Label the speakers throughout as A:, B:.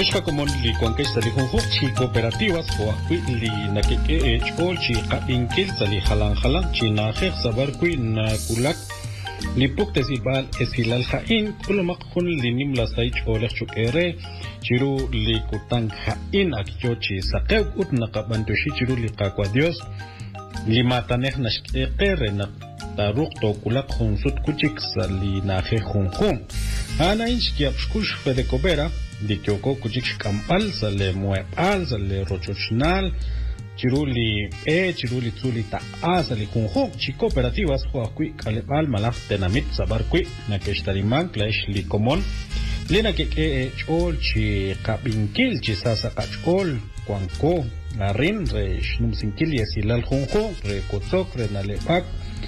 A: Aishka como li cuanque sali junjuchi cooperativas o li na que chol chi inkil sali halan chi na khek sabar kui na kulak li pukte sibal esilal hain kulamak hun li nimla sai chol chukere chiru li kutang hain akyo chi sakew ut na kabantoshi chiru li kakwa Dios li mataneh nashkere na taruk to kulak hunsut kuchik sali na khek junjun ana inchki apshkush fede kobera di kyoko kuchik kampal sale muepal sale rochochnal chiruli chiruli tsuli ta asali kunjo chi cooperativas ho akui kalebal malaf tenamit sabar kui na keshtariman clash li komon lena ke chol chi kabinkil chi sasa kachol kwanko arin re shnumsinkil yesilal kunjo re kotsok re nalepak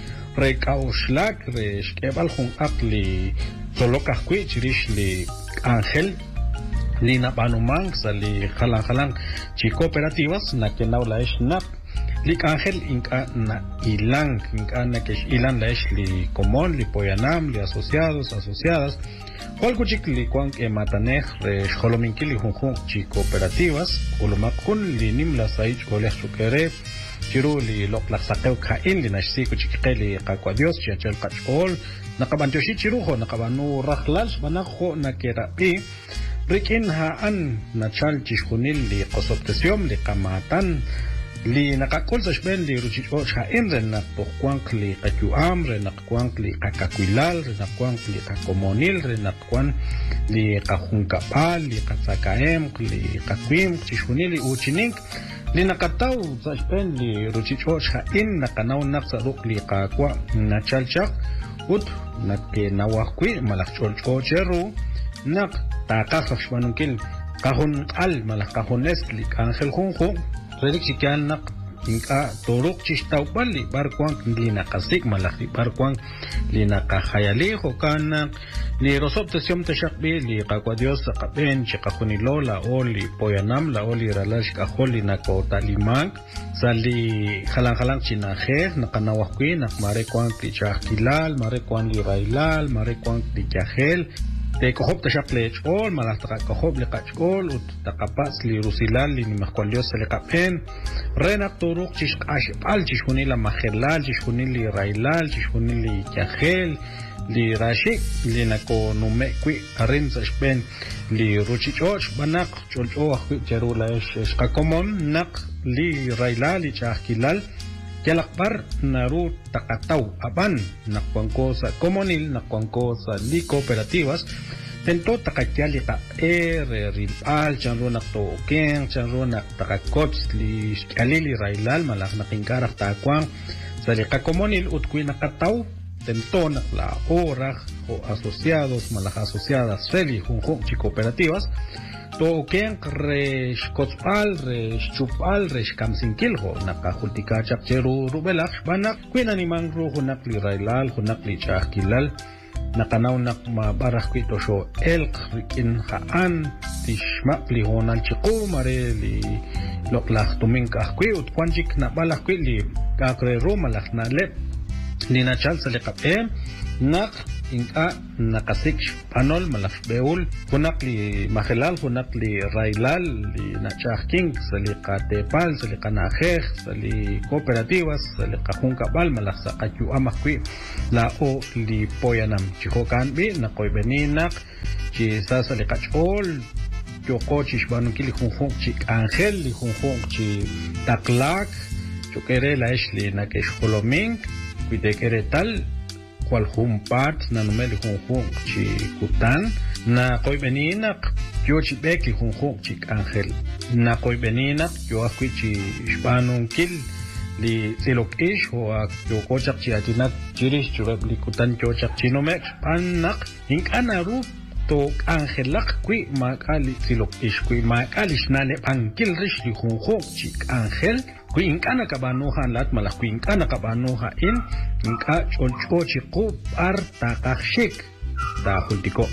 A: re kaushlak re shkebal hun akli solokah kui chirish li angel Lina Banumang sali halang chi cooperativas na que naula es na lik angel inka na ilang inka na que ilan la es li común li poyanam li asociadas cual kuchik li kuan que matanej re xolominki li junjun chi cooperativas ulumakun li nim la saich olej sukere chiru li lok la sakeu kain li nashsi kuchik li kakwa Dios chiachel kachol nakabantoshi chirujo nakabanu rahlal banajo na kerapi Rikin haan na chal chishkunil li qosoptesiom li qamatan li nakakul sa shben li ruchicho shain ren nakpuank li qakyuam ren nakpuank li qakakwilal ren nakpuank li qakomonil ren nakpuan li qajunkapal li qatsakaem li qakwim chishkunil li uchinink li nakataw sa shben li ruchicho shain nakanaw naksaruk li qakwa na chalchak ut nakinawakwi malakcholcho cheru nak takaf shmanunkil kahun al malak kahunes li angel junjo redik sikan nak inka toruk chistaw bali barkwang li nakasik malak li barkwang li nakahayali ho kana li rosop tesyom teshakbi li kakwa Dios kapen chikahunilo la oli poyanam la oli ralash kaholi nakotalimak sali halang chinaje nakanawakwi nakmarekwang li chakilal marekwang li railal marekwang li chahel te kohob tashaplech ol malastaka kohob li kachol ut takapas li rusilal li nimakwalios li kapen renak turuk chishkash al chishkuni la mahelal chishkuni li railal chishkuni li chahel li rashik li nako numekwi arin sashben li ruchichoch banak cholcho akwi jarula shkakomon nak li railal li chahkilal Yalakbar naru takataw aban nakuangko sa komonil nakuangko sa li cooperativas tento takatyali ta rimpal chanro nakto keng chanro nak takakots li alili railal malak nakingkarak takwang sa li kakomonil utkwi nakataw tento nakla oraj o asociados malak asociadas feli junjun chi cooperativas to ken resh kotsal resh chupal resh kamsinkilho nakahultika chakcheru rubelak banak kwina ni mangro hunak li railal hunak li chakilal nakanaw nak mabarah kwito sho elk rikin haan tishma li honal chiku mare li loklak tumingkah kwi ut kwanjik na balak kwi li kakre rumalak na lep li nachal sa likapem nak inka nakasik panol malaf beul hunak li mahelal hunak li railal li nachahking sali katepal sali kanajej sali cooperativas sali kajunkabal malaf sa kayu amakwi la o li poyanam chihokan bi nakoy beninak chi sa sali kachol yoko chishbanun kili junjun chi angel li junjun chi taklak chukere la ishli nakesh holoming kuidekere tal cual humpat na numeli junjun chi kutan na koy beninak yo chi beki junjun chi angel na koy beninak yo akwi chi spanun kil li silok ish ho yo kochak chi atinak chirish churab li kutan chochak chinomek panak inkana ru to angelak kwi makali silok ish kwi makali shnale pankil rish li junjun chi angel Kui inkana kabanuhan lat malak kui inkana kabanuha inka cholcho chiku par takashik ta hultiko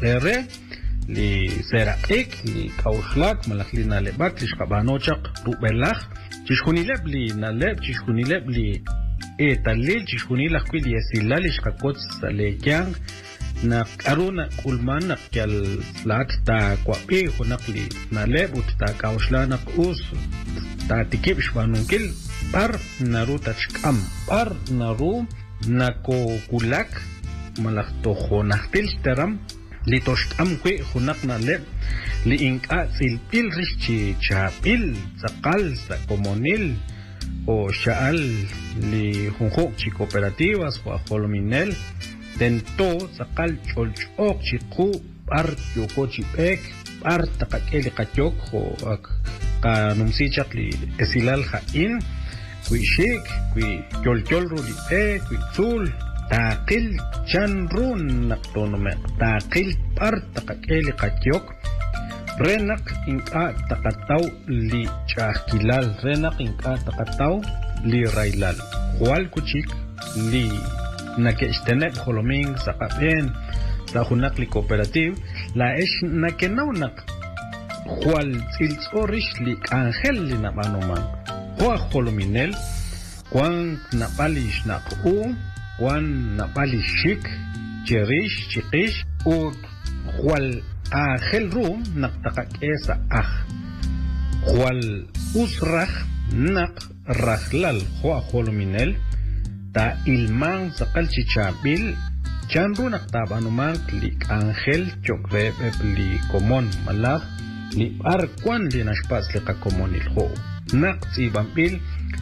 A: li serakik li kauslak malak li nalebak li shkabanochak rubelak chishkunileb li naleb chishkunileb li etalil chishkunilak kui li esilal li shkakots salekyang na aruna kulmana kyal lat ta kwapi hunakli na lebut ta kauslana us ta tikib shbanunkil par naru tachkam par naru nako kulak malakto honaktil teram litoshkam kwe hunak na leb li inka silpil richi chapil zakal sa komonil o shaal li junjo chi cooperativas o holominel tento zakal cholchok chiku par yoko chipek par takakeli kachok o kanumsichak li esilal hain kwi shik kwi cholchol rulipe kwi tzul taqil chanrun naktonome taqil par takakeli kachok renak inka takataw li chahkilal renak inka takataw li railal hual kuchik li nakestenet holoming sa kapen sa hunak li cooperative la es nakenaunak hual silsorish li angel li nabanoman hua holominel kwan napalish naku kwan napalish shik cherish chikish u hual Ángel Rum naktakak esa Hual usrach nak rahlal hua holominel ta ilman sakal chichabil chanru naktabanuman li Ángel chokre li komon malak li arkwan li nashpas li ka komonil ho nak si bampil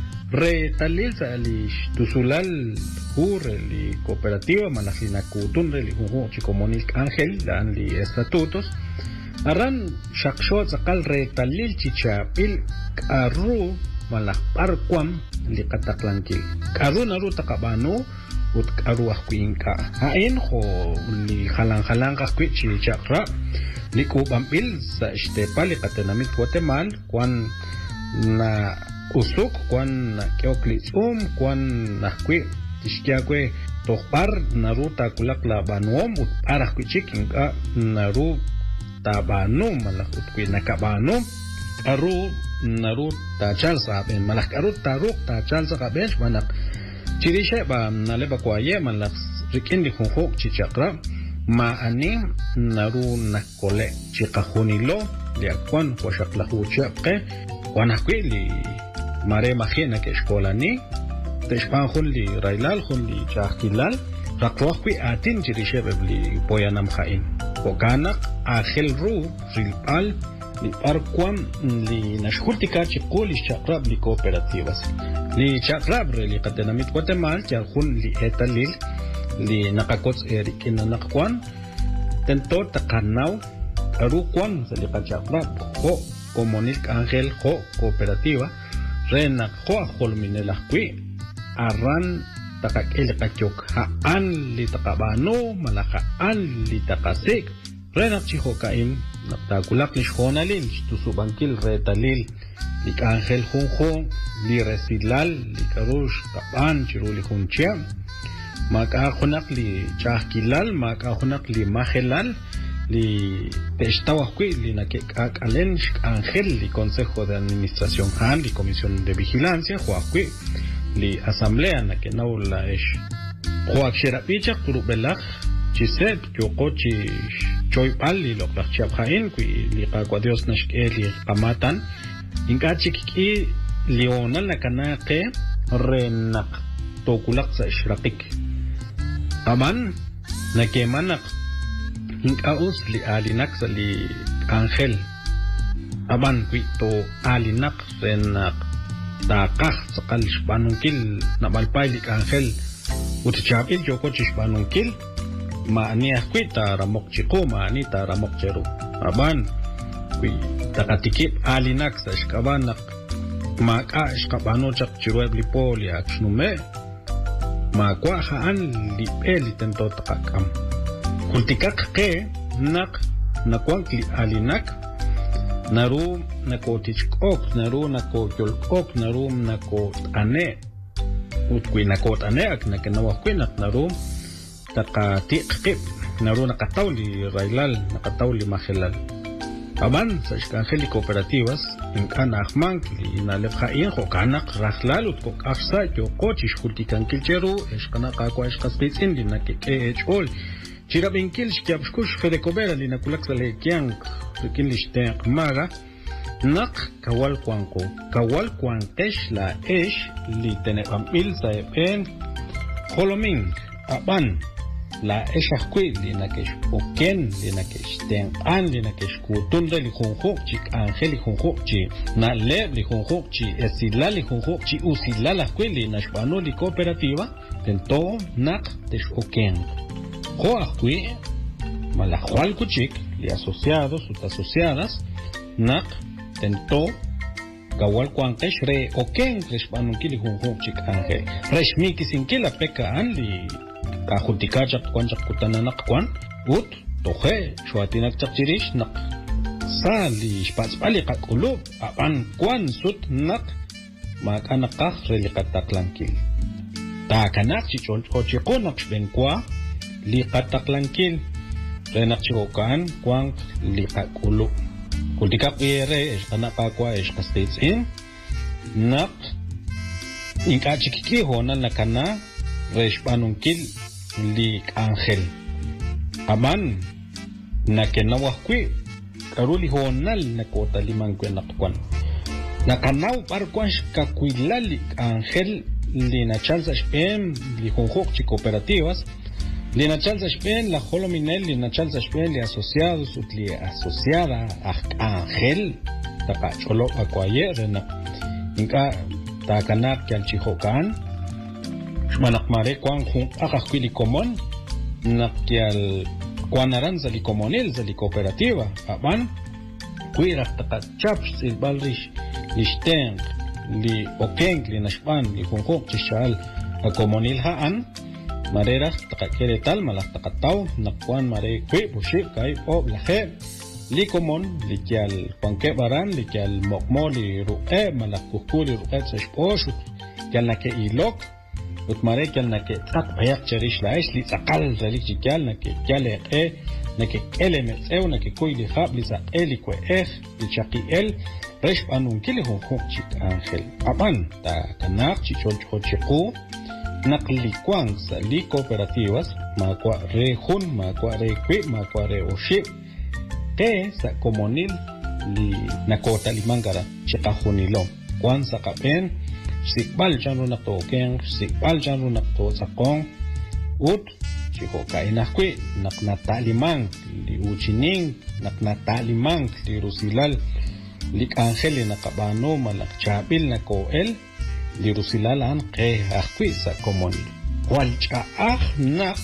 A: re talil sa li tusulal hure li cooperativa malakina kutun li huho chikomonil Ángel dan li estatutos aran shakshot sakal re talil chichapil karu malak parkwam li kataklankil karu naru takabano ut karu ahkuinka hain ho li halang kahkwi chichakra li kubampil sa estepa li katenamit Guatemala kwan na usuk kwan keokli kwan nakwi tishkiakwe tohpar naru takulak la banuom ut parah kuchikin ka naru tabanu malak utkwi nakabanu aru naru tachal saben malak aru taruk tachal saben manak chirishe ba naleba kwaye malak rikin di khunkhok chichakra ma ani naru nakole chikahunilo liakwan washaklahu chapke wanakwi li mare majena que escola ni teshpan li railal li chahkilal rakrohwi atin jirishe bebli poyanam khain pokanak Ángel Ru rilpal li parkwam li nashkultika chikul chakrab li cooperativas li chakrab li katenamit Guatemala charhun li etalil li nakakots erikina nakwan tento takanaw arukwan li chakrab ho komonil Ángel ho cooperativa renak hoa holominel ahkwi aran takakil kachok haan li takabano malaka an li takasik renak chihokain naktakulak ni shonalin tusubankil retalil li Ángel junjo li resilal li karush kapan chiruli junchia makahunak li chahkilal makahunak li mahelal li testawakwi li nakekakalen Ángel li Consejo de Administración han li Comisión de Vigilancia huakwi li Asamblea nakenaw la esh huak sherapicha kurubelak chisep yokochi choypal li loklak chiaphain kwi li kakwa Dios nashke li pamatan inkachikiki lional nakanake renak tokulak sa ishrakik aman nakemanak Inkaus li alinak sa li Ángel aban kwito alinak renak takah sakal shpanungkil nabalpay li Ángel utichapil joko chishpanungkil maaniah kwita ramok chiko maani ta ramok cheru aban kwi takatikip alinak sa shkabanak maka shkabano chak chirueb li poli akshnume makwa haan li peli tento takakam kultikak ke nak nakwangli alinak naru nakotichkok naru nakotyolkok naru nakot ane utkwi nakot ane ak nakenawakwinak naru takatikip naru nakatawli railal nakatawli mahelal aban sa Ángel cooperativas inkan ahman li nalebhain ko kanak rahlal utkok afsa yo kochish kultikan kilcheru eshkana kakwa eshkaspitsin li nakeke echol Chirabinkil shkiabshkush fedekobera linakulak salekiang rikin lishten maga nak kawal kwankesh la esh li tenebamil saepen holomin aban la eshakwi linakesh oken linakesh ten an linakesh kutun li khonkhok chik angel li khonkhok chi na leb li khonkhok chi esila li khonkhok chi usila la kweli nashbano li cooperativa tento nak tesh oken Joaquí, Malajual Cuchic, y asociados, sus asociadas, Nak, Tentó, Gawal Quantesh, Re, Oken, Respanunkili, Junjun, Chic Angel, Reshmiki, Sinkila, Peka, Anli, Kajutikacha, Quanchak Kutananak, Quan, Ut, Toje, Shuatinak Chachirish, Nak, Sali, Spaspali, Kakulub, Aban, Quan, Sut, Nak, Makanakach, Relicataklankil. Takanak, Chichol, Ochikonak, Benkwa, Liqataklankil renaqchigokan kwang liqakulu kultikap ere esqanaqakwa esqasteitsin naq inkachikiki honan nakana reshpanunkil liqangel aman nakenawaqwi karuli honal nakota limankwen naqkwan nakanaw parkwash kakuilali angel linachalsa spem lijonjok chi cooperativas Linachalza Spen, la Holominel, Linachalza Spen, li asociados, li asociada a Ángel, Taka Cholo Aquaye, Rena, Inca, Takanak, Kialchihokan, Manakmare, Quan Jun, Ajaquili Comón, Nakial, Quan Aranza, li Comonel, li Cooperativa, Aban, Quira, Taka Chaps, il Balrish, li Sten, li Okeng, li Nashpan, li Junjok, Chishal, a Comonil Haan, Mareras takakere tal malas takataw nakwan mare kwe bushi kai ob lahe likomon likial panke baran likial mokmo li ru'e malak kukuli ru'e tsashposh kial nake ilok ut mare kial nake tak bayak cherish laish li sakal zalik kial nake kial e nake kele metseu nake koy li khab li saqe li kwe li chaqi el resh anun kili hon chik angel aban ta kanak chichol chiqu Nakli Kwang sa li cooperativas, makwa re hun, makwa re kwi, makwa re oship, ke sa komonil li nakota li mangara, chika hunilo. Kwan sa kapen, sikbal janro nakto keng, sikbal janro nakto sakong, ut, chiko kainakwi, naknatalimang, li uchining, naknatalimang, li rusilal, li angel nakabano, malakchabil nakoel, li rusilalan ke akwisa komoni walcha nak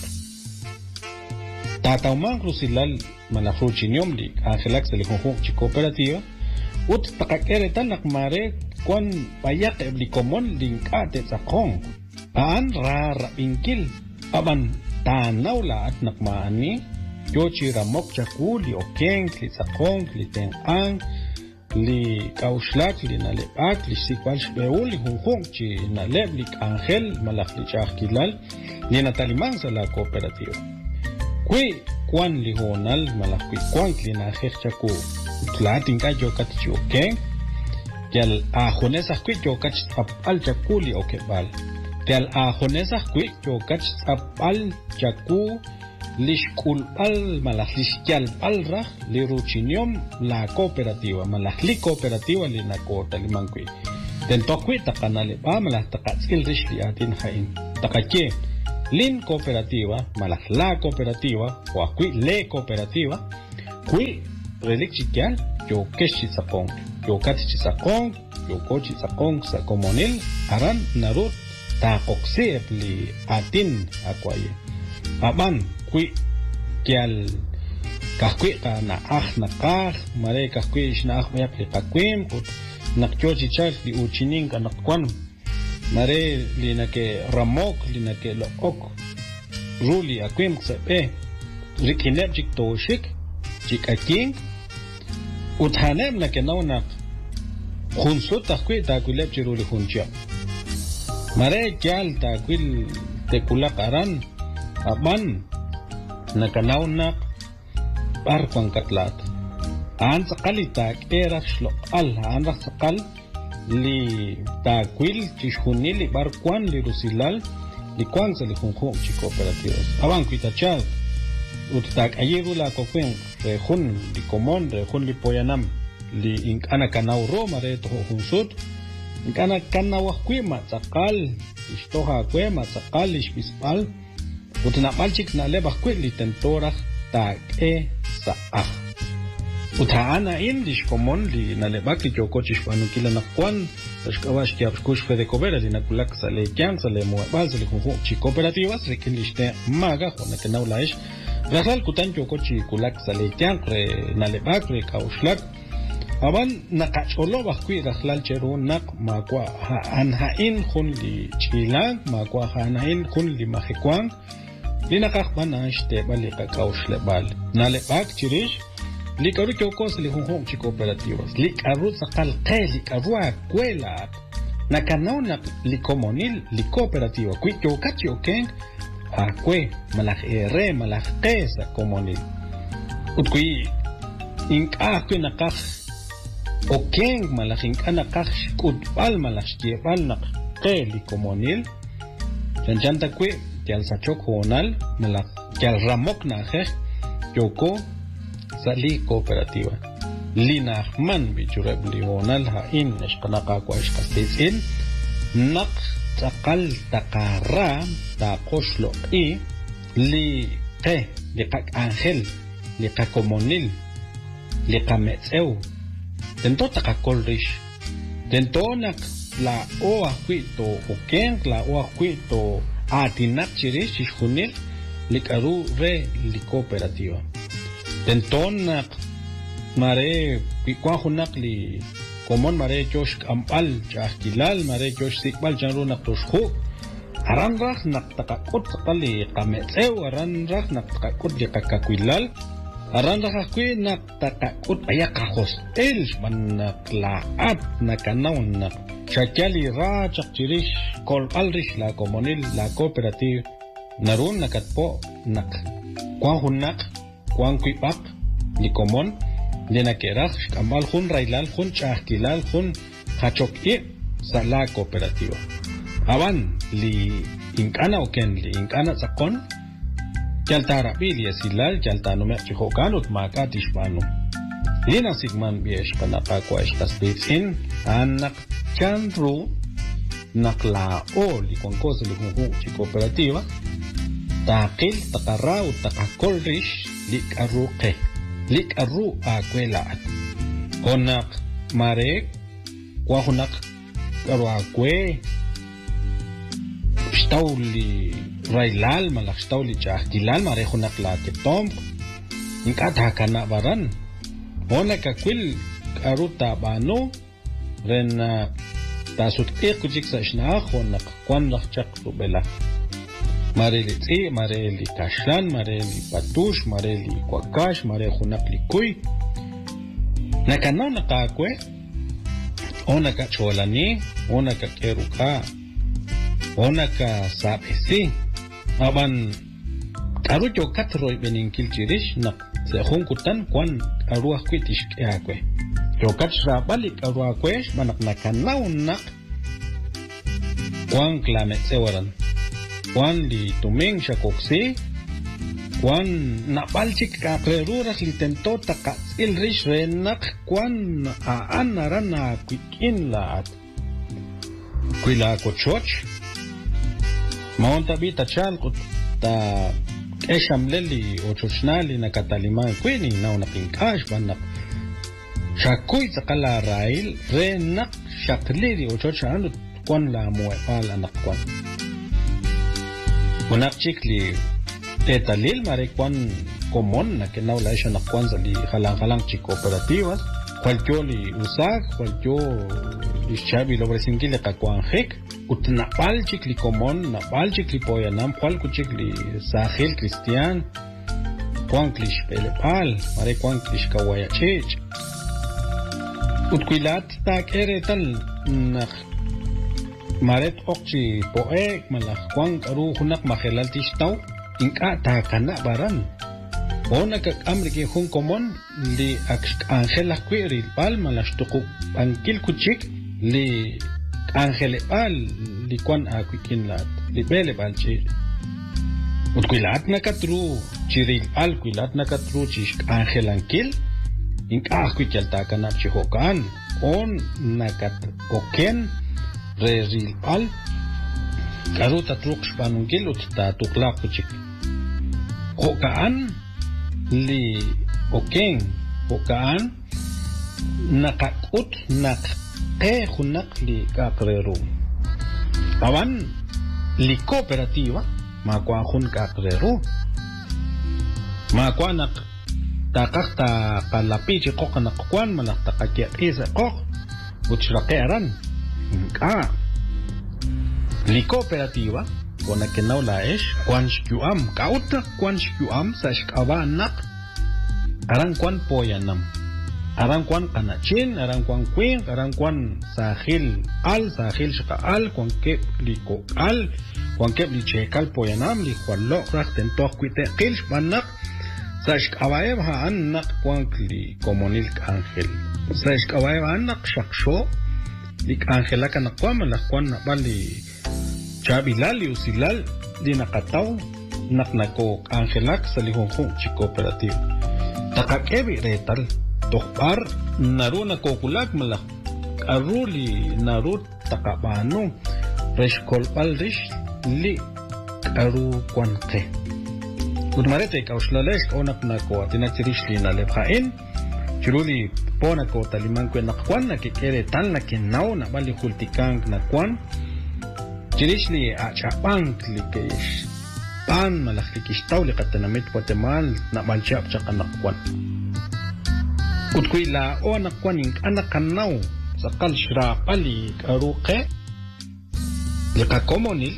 A: tatauman rusilal malafruchinium li angelak se li conjunto chi cooperativa ut takakere tanak mare kon payak li komon linkate sakong an rara inkil aban tanaula at nakmaani yochi ramok chakuli okeng li sakong li ten ang li kauslak li nalebak li sikwal shbeul li hunjung chi naleb li angel malak li chakilal li natalimang sa la cooperativa kui kwan li honal malak kui kwan li najer chaku tlatin ka yo kat chi okeng yal a honesa kui yo kat al chakuli okebal yal a honesa kui yo kat al chaku lishkul al malajliskial alra li ruchinium la cooperativa malajli cooperativa li nakota limankui tentokui takanale pa malaj takatskil rishli atin hain takake lin cooperativa malajla cooperativa o akui le cooperativa kui relikchikial yo keshi sakong yo katchi sakong yo kochi sakong sa komonil aran narut takoksep li atin akwaye aban kui kial kahkui ka na na kah mare kahkui shna mayak li kakwim kut nakchochi chal li uchinin ka nakwan mare li nake ramok li nake look ruli akwim sepe rikinep chik toshik chik aking uthanem nake naunak khunsut kahkui ta kulep chiruli khuncha mare kial ta kwil tekulak aran aban nakanaunak barkwang katlat an sakalita kerak shlo al an sakal li takwil chishunili barkwan li rusilal li kwan sa li khunkhung chi cooperativas aban kuitachal utak ayeru la kokwen rejun li komon rejun li poyanam li inkana kanau roma re to hunsut inkana kanawa kwima tsakal ishtoha kwema tsakal ishpispal utna palchik na leba kwili tentora tak saah utana indish komon li na leba ki jokochish panukila na kwan tashkawash ki apkush fede kobera li nakulak sale kyang sale muabaz li kunhu chi cooperativas rekinliste maga khona kenaulaish Rasal kutan jokochi kulak sale kyang re na leba re kauslak aban nakacholo bakwi raslal cheru nak makwa anhain khun li chilang makwa hanain khun li mahikwang linakak manashte bali kakaush lebal nalebak chirish likaru chokos li hunhong chi cooperativas likaru sakal qe likaru akwela nakanauna li comunil li cooperativa kwi chokachi okeng akwe malak ere malak qesa comunil utkui inka kwi nakak okeng malak inka nakak kutbal malak shkiebal nak qe li comunil chanchanta kwi Kial sachok honal malak kial ramok na je yoko sali cooperativa lina man bichureb li honal ha in eskanaka kwa eskastin nak takal takara ta koslo i li ke li kak angel li kakomonil li kametseu tento takakolrish tento nak la oa kwito okeng la oa kwito Atinak chirish ishunil likaru re li cooperativa. Tentonak mare kikwahunak li komon mare josh kampal chahkilal mare josh sikbal janrunak toshku. Aranrah nak takakut sakali kametseu aranrah nak takakut li kakakwilal. Aranrah akwi nak takakut ayakahos el manak laat nakanaun nak Chakali ra chakchirish kol alrish la comunil la cooperative narun nakatpo nak kwan hunak kwan kuipak ni komon linakeraj kambal hun railal hun chahkilal hun hachok sa la cooperativa aban li inkana oken li inkana sakon jaltara bili silal jaltano me chihokanut makatish pano lina sigman biesh kanaka kwa estaspitsin anak Chandru nakla o li konkos li hunhu chi cooperativa takil takarau takakolrish li karuke li karu akwela honak mare kwa honak karu akwe stauli railal malak stauli chahkilal mare honak la ketom inkata kana baran honak akwil karu tabano ren tasut kujik sa ishna khonak kwan rakchak rubela mareli tsi mareli kashan mareli patush mareli kwakash mare khunak likuy nakano nakakwe onaka cholani onaka keruka onaka sapesi aban karu jokatroy beninkil chirish nak se khunkutan kwan aruah kwitish akwe Jokat balik arwa kwesh manak nakanaw nak Kwan klamet sewaran Kwan di tuming siya koksi Kwan napalchik kakreruras li tento takatsil rish renak Kwan aan naran na kwikin laat Kwila kochoch Maunta bita chal kut ta Eshamleli ochoshnali na kataliman kwini na unapinkash banak Shakuy sakala rail renak shakliri ochochanu kwan la muepal anak kwan. Unak chikli etalil mare kwan komon na kenaula isya anak kwan sa li halang-halang chi cooperativas. Kwalkyo li usak, kwalkyo li shabi lo bresingile ka kwan hek. Utnapal chikli komon, napal chikli poyanam, kwalko chikli sahil kristian. Kwan klish pelepal, mare kwan klish kawayachech. Utquilat tak eretal nak maret okchi poek malak kwang aru hunak mahelal tistaw inka ta kana baran ona kak amrike hun komon li angela query pal malastuku angkil kuchik li angele pal li kwan akwikin lat li bele balchi Utquilat nakatru chiril al quilat nakatru chish Ángel Anquil inkahkui chaltakanap chihokan on nakat oken reril al karuta truks panungkil utta tuklak kuchik hokaan li oken hokaan nakakut nakake hunak li kakreru awan li kooperativa makwa hun kakreru makwa nak takakta kalapi chikok nakkuan malak takakya isa kok utsrakeran li kooperativa kona kenaw laesh kwan shkyuam kauta kwan shkyuam sa shkawa nak arang kwan poyanam arang kwan kanachin arang kwan queen arang kwan sahil shka al kwan ke liko al kwan ke li chekal poyanam li khwallo rakten tok kwite qil shbanak sash kawaev ha anak kwan li komonil Ángel sash kawaev anak shaksho lik Ángela kana kwan malak kwan bali chabilal usilal di nakataw naknako Ángelak sa lihongkong chi kooperative takakebi retal tokpar naru nakokulak malak aruli naru takabano reshkolpal rish li aru kwanke udmarete kauslalesh onak nako tinachirish li nalephain chiruli ponako talimanko nakwan nakikere tal nakinaw na bali kultikang nakwan chirishli achapang likish pan malaklikish tawli katanamit Guatemala na malchap chaka nakwan utkuila o nakwan ing anakanaw sa kalshra pali karuke likakomonil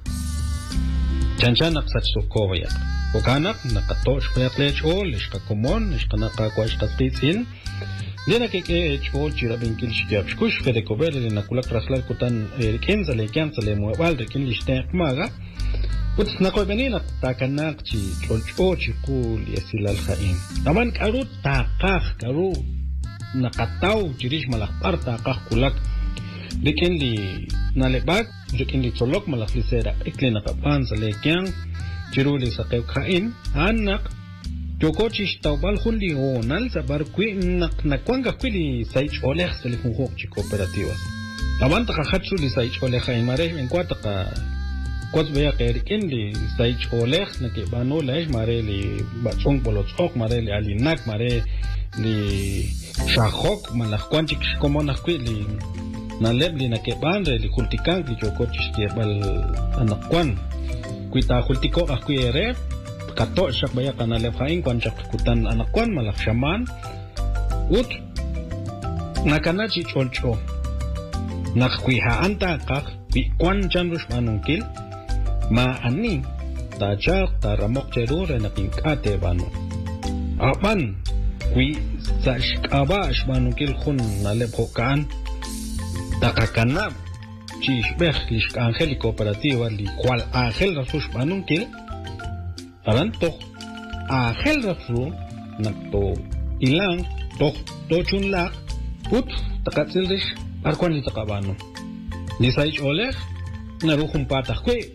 A: chanchanak satsukovayak ukanak nakatosh payaklech o lishkakomon lishkanakakwash tatitsin Lena que hecho chirabinkil shkiapshkush fede kobele na kulak raslar kutan kenza le kyanza le muebal de kin lishtek maga put na ko benina takanak chi cholcho chi kul yasilal khain taman karu taqaq karu nakataw chirish malak par taqaq kulak lekin li nalebak lekin li cholok malak lisera ikle nakapanza le kyang chiruli sa khain anak Jokochish taubal hundi honal sabar kui nakwanga kwili saich oleh selifun hok chi cooperativas. Tabanta ka khatsu li saich oleh ay mare en kwata ka kwat beya kerikin li saich oleh na ke bano laish mare li batsong bolotsok mare li alinak mare li shahok malak kwanchik komo na kwili na lebli na ke bandre li kultikang li jokochish ke bal anakwan kuita kultiko akuyere kato siya baya ka nalephain kwan siya kutan anakwan malak shaman ut nakanachi cholcho nakwihaan takak kwan chan rush manungkil maani tajak taramok cherure nakingkate bano apan kwi sa shkaba shmanungkil khun nalephokaan takakanab chishbekh lishk Ángel kooperativa li kwal Ángel rasush manungkil Arantok Ángel rafru nakto ilang tok tochun lak put takatsilrish arkwan li takabano ni saich oleh naru humpatak kwe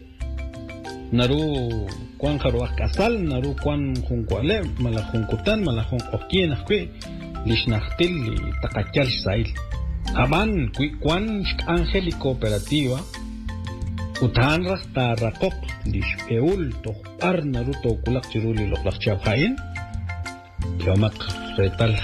A: naru kwan karuak kasal naru kwan hunkwale mala hunkutan mala hunkokien kwe lishnachtil li takatyal sail aban kwan Ángel kooperativa utan rasta rakok lish eul to par naruto kulak chiruli loklak chabhain yamak retal